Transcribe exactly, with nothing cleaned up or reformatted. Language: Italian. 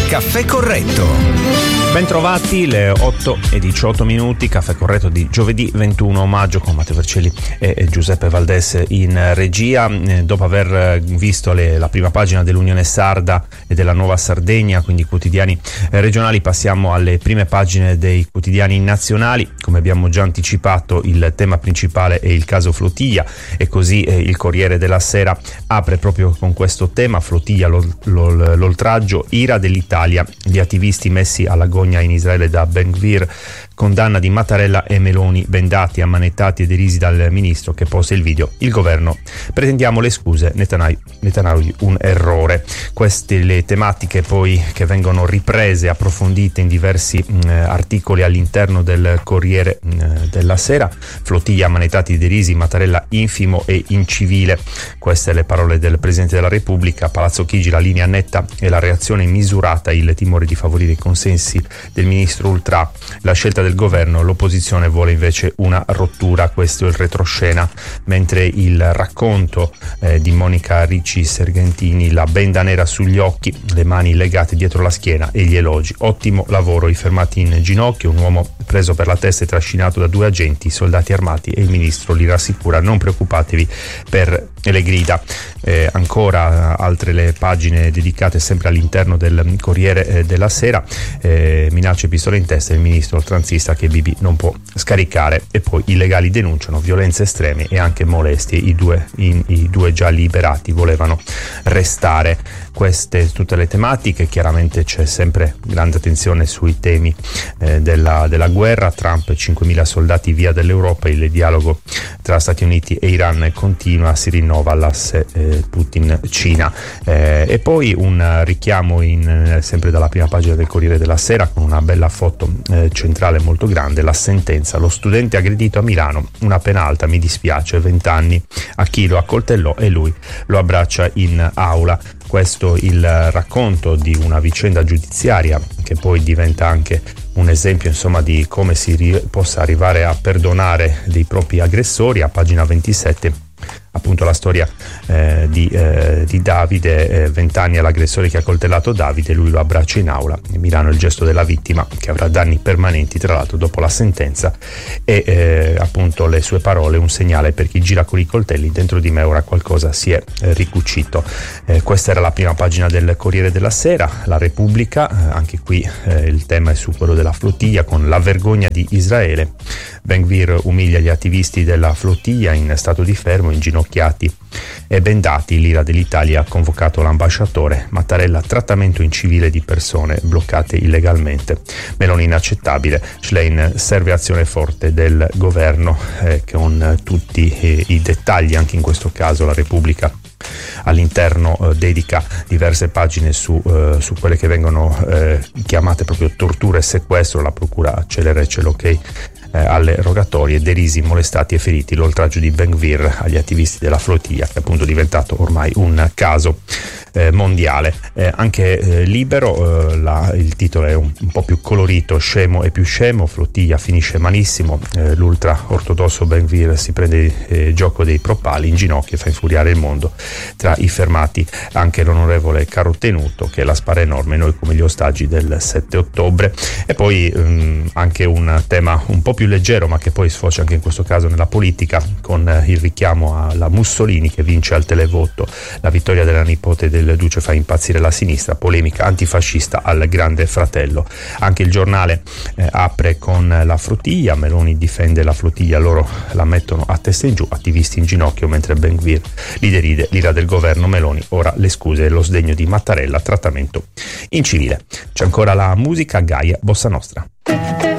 Caffè Corretto. Bentrovati, le otto e diciotto minuti, Caffè Corretto di giovedì ventuno maggio con Matteo Vercelli e Giuseppe Valdés in regia. Eh, dopo aver visto le, la prima pagina dell'Unione Sarda e della Nuova Sardegna, quindi quotidiani eh, regionali, passiamo alle prime pagine dei quotidiani nazionali. Come abbiamo già anticipato, il tema principale è il caso Flotilla e così eh, il Corriere della Sera apre proprio con questo tema: Flotilla, l'ol, l'ol, l'oltraggio, ira dell'Italia, gli attivisti messi alla gogna in Israele da Ben Gvir, condanna di Mattarella e Meloni, bendati, ammanettati e derisi dal ministro che posa il video. Il governo: pretendiamo le scuse, Netanyahu, Netanyahu un errore. Queste le tematiche poi che vengono riprese, approfondite in diversi mh, articoli all'interno del Corriere mh, della Sera. Flottiglia, ammanettati e derisi, Mattarella infimo e incivile. Queste le parole del Presidente della Repubblica. Palazzo Chigi, la linea netta e la reazione misurata, il timore di favorire i consensi del ministro Ultra, la scelta del governo, l'opposizione vuole invece una rottura. Questo è il retroscena, mentre il racconto eh, di Monica Ricci Sergentini, la benda nera sugli occhi, le mani legate dietro la schiena e gli elogi: ottimo lavoro, i fermati in ginocchio, un uomo preso per la testa e trascinato da due agenti, soldati armati, e il ministro li rassicura: non preoccupatevi per le grida. Eh, ancora altre le pagine dedicate sempre all'interno del Corriere eh, della Sera, eh, minacce e pistole in testa, il ministro oltranzista che Bibi non può scaricare, e poi i legali denunciano violenze estreme e anche molestie, i due, in, i due già liberati volevano restare. Queste tutte le tematiche. Chiaramente c'è sempre grande attenzione sui temi eh, della, della guerra. Trump, cinquemila soldati via dall'Europa, il dialogo tra Stati Uniti e Iran continua, si rinnova l'asse eh, Putin-Cina, eh, e poi un richiamo in, eh, sempre dalla prima pagina del Corriere della Sera, con una bella foto eh, centrale molto grande: la sentenza, lo studente aggredito a Milano, una pena alta, mi dispiace, venti anni a chi lo accoltellò e lui lo abbraccia in aula. Questo il racconto di una vicenda giudiziaria che poi diventa anche un esempio, insomma, di come si ri- possa arrivare a perdonare dei propri aggressori. A pagina ventisette appunto la storia eh, di, eh, di Davide, venti eh, anni all'aggressore che ha coltellato Davide, lui lo abbraccia in aula. Milano, il gesto della vittima che avrà danni permanenti tra l'altro dopo la sentenza, e eh, appunto le sue parole: un segnale per chi gira con i coltelli, dentro di me ora qualcosa si è eh, ricucito. Eh, questa era la prima pagina del Corriere della Sera. La Repubblica, eh, anche qui eh, il tema è su quello della flottiglia, con la vergogna di Israele. Ben Gvir umilia gli attivisti della flottiglia in stato di fermo, inginocchiati e bendati. L'ira dell'Italia ha convocato l'ambasciatore. Mattarella, trattamento incivile di persone bloccate illegalmente. Meloni, inaccettabile. Schlein, serve azione forte del governo, eh, con tutti eh, i dettagli. Anche in questo caso la Repubblica all'interno eh, dedica diverse pagine su, eh, su quelle che vengono eh, chiamate proprio tortura e sequestro. La procura accelera e c'è l'ok Eh, alle rogatorie, derisi, molestati e feriti, l'oltraggio di Ben Gvir agli attivisti della flottiglia, che è appunto diventato ormai un caso eh, mondiale. Eh, anche eh, Libero, eh, la, il titolo è un, un po' più colorito: scemo e più scemo, flottiglia finisce malissimo, eh, l'ultra ortodosso Ben Gvir si prende eh, gioco dei propali, in ginocchio e fa infuriare il mondo. Tra i fermati anche l'onorevole Caro Tenuto, che la spara enorme, noi come gli ostaggi del sette ottobre. E poi ehm, anche un tema un po' più leggero, ma che poi sfocia anche in questo caso nella politica, con eh, il richiamo alla Mussolini che vince al televoto. La vittoria della nipote del duce fa impazzire la sinistra, polemica antifascista al Grande Fratello. Anche il Giornale eh, apre con la flottiglia: Meloni difende la flottiglia, loro la mettono a testa in giù, attivisti in ginocchio mentre Ben Gvir li deride, l'ira del governo Meloni, ora le scuse e lo sdegno di Mattarella, trattamento incivile. C'è ancora la musica, Gaia Bossa Nostra.